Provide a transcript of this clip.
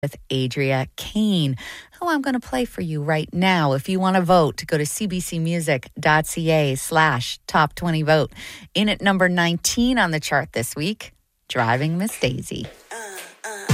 with Adria Kane, who I'm going to play for you right now. If you want to vote, go to cbcmusic.ca/top 20 vote. In at number 19 on the chart this week, Driving Miss Daisy.